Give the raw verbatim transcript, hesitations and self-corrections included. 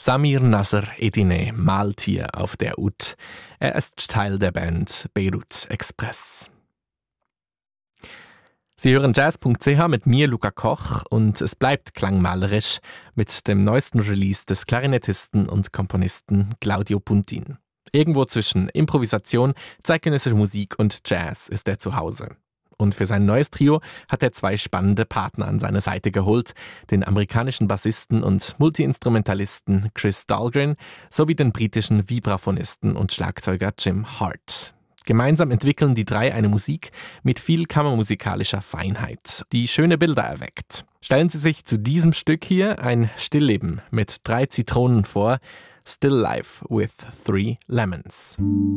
Samir Nasr Edine malt hier auf der Oud. Er ist Teil der Band Beirut Express. Sie hören jazz punkt c h mit mir, Luca Koch, und es bleibt klangmalerisch mit dem neuesten Release des Klarinettisten und Komponisten Claudio Puntin. Irgendwo zwischen Improvisation, zeitgenössischer Musik und Jazz ist er zu Hause. Und für sein neues Trio hat er zwei spannende Partner an seine Seite geholt, den amerikanischen Bassisten und Multiinstrumentalisten Chris Dahlgren sowie den britischen Vibraphonisten und Schlagzeuger Jim Hart. Gemeinsam entwickeln die drei eine Musik mit viel kammermusikalischer Feinheit, die schöne Bilder erweckt. Stellen Sie sich zu diesem Stück hier ein Stillleben mit drei Zitronen vor, Still Life with Three Lemons.